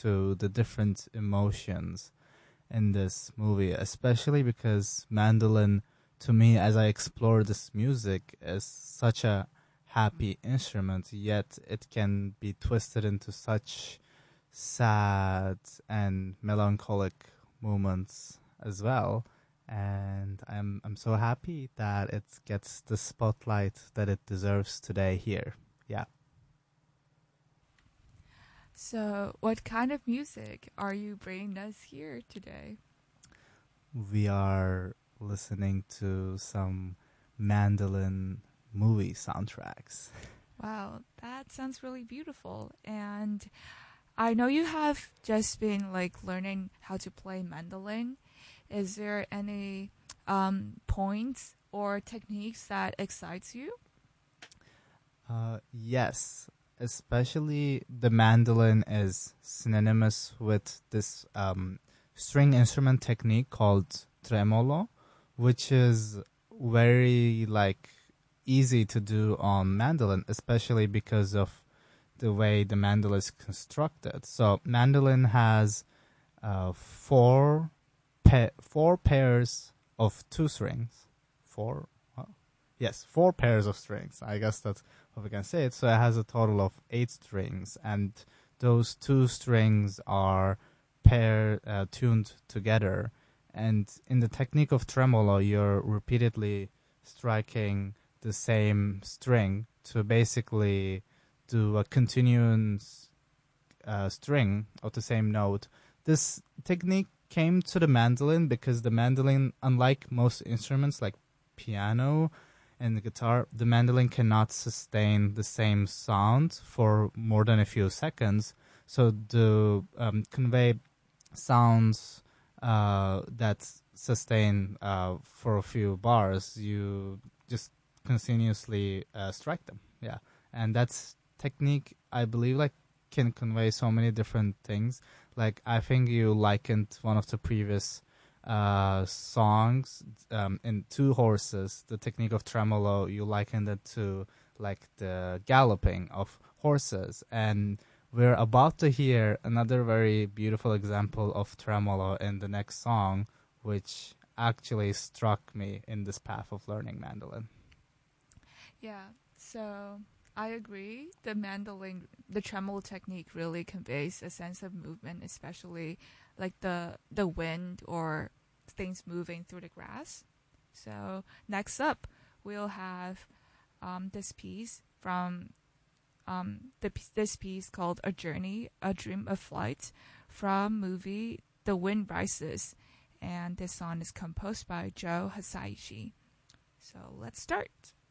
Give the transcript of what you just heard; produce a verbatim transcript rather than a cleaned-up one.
to the different emotions in this movie, especially because mandolin, to me, as I explore this music, is such a happy instrument, yet it can be twisted into such sad and melancholic moments as well. And I'm I'm so happy that it gets the spotlight that it deserves today here. Yeah. So, what kind of music are you bringing us here today? We are listening to some mandolin movie soundtracks. Wow, that sounds really beautiful. And I know you have just been like learning how to play mandolin. Is there any um, points or techniques that excites you? Uh, yes, especially the mandolin is synonymous with this um, string instrument technique called tremolo, which is very like easy to do on mandolin, especially because of the way the mandolin is constructed. So mandolin has uh, four pa- four pairs of two strings. Four, well, yes, four pairs of strings. I guess that's what we can say it. So it has a total of eight strings, and those two strings are pair uh, tuned together. And in the technique of tremolo, you're repeatedly striking the same string to basically do a continuous uh, string of the same note. This technique came to the mandolin because the mandolin, unlike most instruments like piano and the guitar, the mandolin cannot sustain the same sound for more than a few seconds. So to um, convey sounds uh, that sustain uh, for a few bars, you just continuously uh, strike them. Yeah, and that's technique, I believe, like can convey so many different things. Like I think you likened one of the previous uh, songs um, in Two Horses, the technique of tremolo. You likened it to like the galloping of horses, and we're about to hear another very beautiful example of tremolo in the next song, which actually struck me in this path of learning mandolin. Yeah, so I agree. The mandolin, the tremolo technique really conveys a sense of movement, especially like the the wind or things moving through the grass. So next up, we'll have um, this piece from um, the this piece called "A Journey, A Dream of Flight" from movie The Wind Rises, and this song is composed by Joe Hisaishi. So let's start.